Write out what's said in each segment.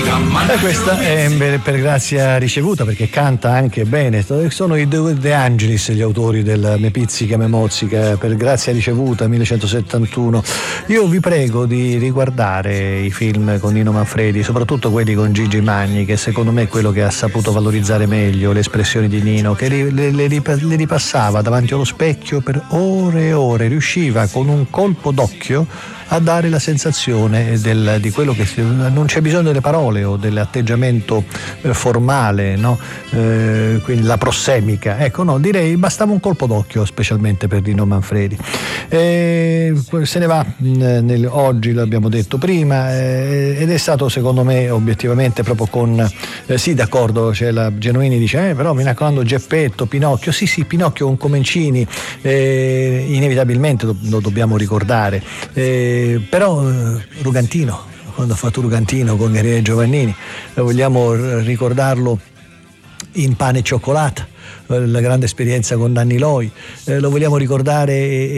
E questa è per grazia ricevuta, perché canta anche bene. Sono i De Angelis gli autori del Me pizzica me mozzica, per grazia ricevuta 1971. Io vi prego di riguardare i film con Nino Manfredi, soprattutto quelli con Gigi Magni, che secondo me è quello che ha saputo valorizzare meglio le espressioni di Nino, che le ripassava davanti allo specchio per ore e ore, riusciva con un colpo d'occhio a dare la sensazione di quello che non c'è bisogno delle parole o dell'atteggiamento formale, no? Quindi la prossemica, ecco, no, direi bastava un colpo d'occhio, specialmente per Nino Manfredi. Se ne va oggi, l'abbiamo detto prima, ed è stato, secondo me, obiettivamente proprio con sì, d'accordo, c'è la Genuini dice però mi raccomando Geppetto, Pinocchio, sì, Pinocchio con Comencini, inevitabilmente lo dobbiamo ricordare, però Rugantino, quando ha fatto Rugantino con Gabriele Giovannini, vogliamo ricordarlo in Pane e cioccolata, la grande esperienza con Nanni Loi, lo vogliamo ricordare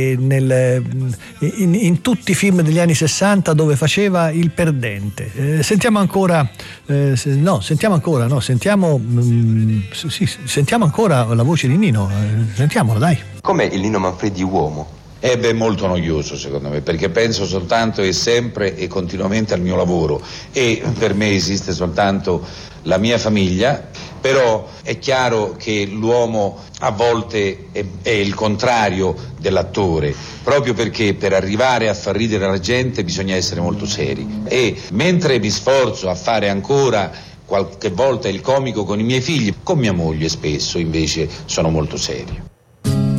in tutti i film degli anni 60 dove faceva il perdente. Sentiamo ancora la voce di Nino, sentiamola, dai. Com'è il Nino Manfredi uomo? Molto noioso secondo me, perché penso soltanto e sempre e continuamente al mio lavoro, e per me esiste soltanto la mia famiglia. Però è chiaro che l'uomo a volte è il contrario dell'attore, proprio perché per arrivare a far ridere la gente bisogna essere molto seri, e mentre mi sforzo a fare ancora qualche volta il comico con i miei figli, con mia moglie spesso invece sono molto serio.